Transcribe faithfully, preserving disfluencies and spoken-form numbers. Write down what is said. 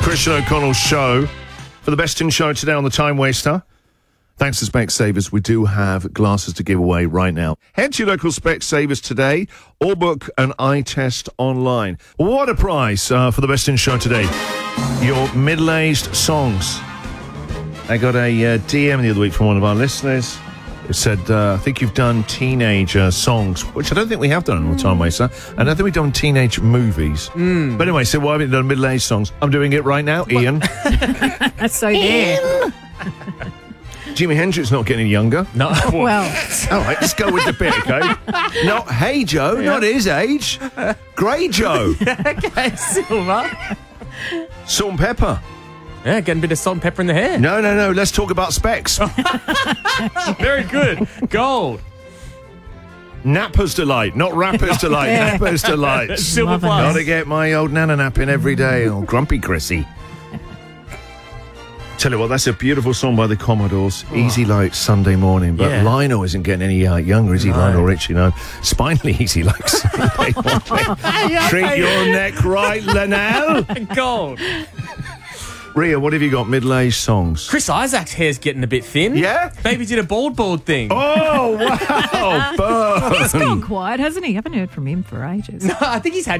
Christian O'Connell's show for the best in show today on the Time Waster. Thanks to Specsavers, we do have glasses to give away right now. Head to your local Specsavers today or book an eye test online. What a prize uh, for the best in show today. Your middle-aged songs. I got a uh, D M the other week from one of our listeners. It said, uh, I think you've done teenager songs, which I don't think we have done on the Time Waster. And I don't think we've done teenage movies. Mm. But anyway, so why haven't you done middle-aged songs? I'm doing it right now, Ian. So there. Jimi Hendrix not getting any younger. No. Well, All right, let's go with the bit, okay? Not Hey Joe, yeah. Not his age. Grey Joe. Okay, Silver. Salt and pepper. Yeah, getting a bit of salt and pepper in the hair. No, no, no, let's talk about specs. Very good. Gold. Napper's Delight, not Rapper's Delight. Yeah. Napper's Delight. Silver Love it. plus. Gotta get my old Nana napping every day. Oh, grumpy Chrissy. Tell you what, that's a beautiful song by the Commodores. Oh. Easy like Sunday morning. But Yeah. Lionel isn't getting any uh, younger, is he? No. Lionel Richie, no. Spinally easy like Sunday morning. Treat your neck right, Linnell. Gold. Ria, what have you got? Middle-aged songs. Chris Isaac's hair's getting a bit thin. Yeah? Baby did a bald bald thing. Oh, wow. Burn. he's gone quiet, hasn't he? Haven't heard from him for ages. I think he's had